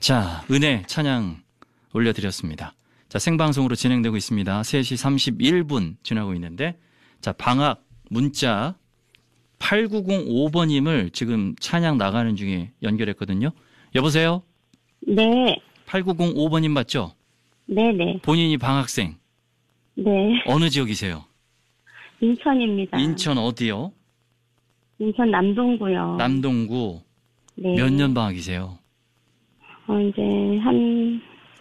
자, 은혜 찬양 올려드렸습니다. 자, 생방송으로 진행되고 있습니다. 3시 31분 지나고 있는데, 자, 방학 문자 8905번님을 지금 찬양 나가는 중에 연결했거든요. 여보세요? 네. 8905번님 맞죠? 네네. 본인이 방학생. 네. 어느 지역이세요? 인천입니다. 인천 어디요? 인천 남동구요. 남동구. 네. 몇 년 방학이세요? 이제 한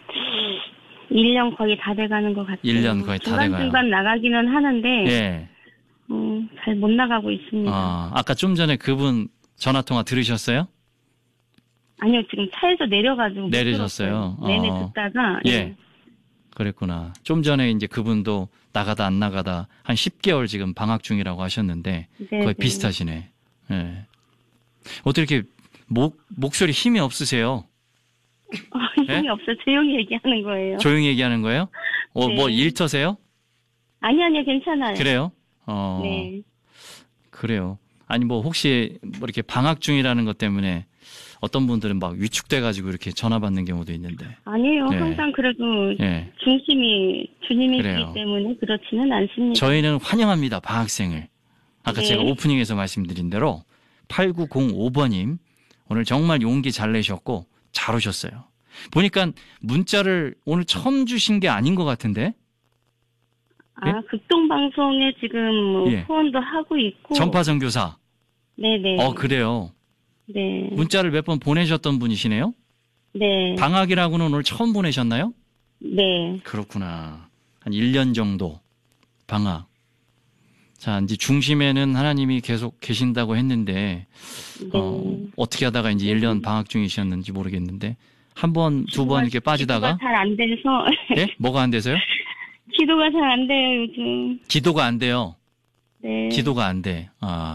1년 거의 다 돼가는 것 같아요. 1년 거의 다 돼가요. 중간중간 나가기는 하는데 예. 잘 못 나가고 있습니다. 아까 좀 전에 그분 전화통화 들으셨어요? 아니요. 지금 차에서 내려가지고 내리셨어요? 내내 듣다가 예. 그랬구나. 좀 전에 이제 그분도 나가다 안 나가다 한 10개월 지금 방학 중이라고 하셨는데 네, 거의 네. 비슷하시네. 예. 어떻게 이렇게 목소리 힘이 없으세요? 힘이 예? 없어. 조용히 얘기하는 거예요. 조용히 얘기하는 거예요? 네. 뭐 일터세요? 아니요. 괜찮아요. 그래요? 네. 그래요. 아니 뭐 혹시 뭐 이렇게 방학 중이라는 것 때문에 어떤 분들은 막 위축돼가지고 이렇게 전화 받는 경우도 있는데. 아니에요. 네. 항상 그래도 예. 중심이 주님이시기 그래요. 때문에 그렇지는 않습니다. 저희는 환영합니다. 방학생을. 아까 네. 제가 오프닝에서 말씀드린 대로 8905번님 오늘 정말 용기 잘 내셨고 잘 오셨어요. 보니까 문자를 오늘 처음 주신 게 아닌 것 같은데. 예? 극동방송에 지금 예. 후원도 하고 있고. 전파선교사. 네네. 그래요. 네. 문자를 몇 번 보내셨던 분이시네요. 네. 방학이라고는 오늘 처음 보내셨나요? 네. 그렇구나. 한 1년 정도 방학. 자, 이제 중심에는 하나님이 계속 계신다고 했는데 네. 어떻게 하다가 이제 1년 방학 중이셨는지 모르겠는데 한 번, 두 번 이렇게 빠지다가 기도가 잘 안 돼서. 예? 뭐가 안 돼서요? 기도가 잘 안 돼요, 요즘. 기도가 안 돼요. 네. 기도가 안 돼.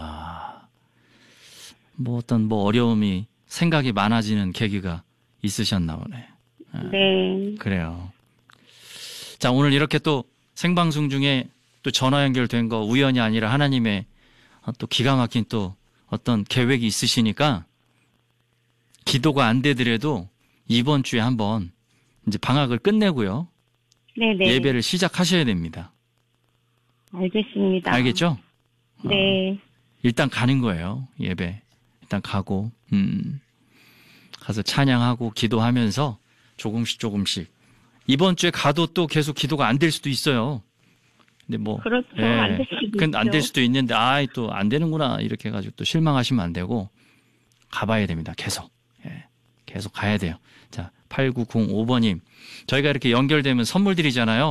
뭐 어떤 어려움이 생각이 많아지는 계기가 있으셨나 보네. 네. 그래요. 자, 오늘 이렇게 또 생방송 중에 또 전화 연결된 거 우연이 아니라 하나님의 또 기가 막힌 또 어떤 계획이 있으시니까 기도가 안 되더라도 이번 주에 한번 이제 방학을 끝내고요. 네네. 예배를 시작하셔야 됩니다. 알겠습니다. 알겠죠? 네. 일단 가는 거예요. 예배. 일단 가고 가서 찬양하고 기도하면서 조금씩 이번 주에 가도 또 계속 기도가 안 될 수도 있어요. 근데 뭐 그렇죠. 안 될 수도 있죠. 안 될 수도 있는데 또 안 되는구나 이렇게 해가지고 또 실망하시면 안 되고 가봐야 됩니다. 계속. 예. 계속 가야 돼요. 자, 8905번님 저희가 이렇게 연결되면 선물 드리잖아요.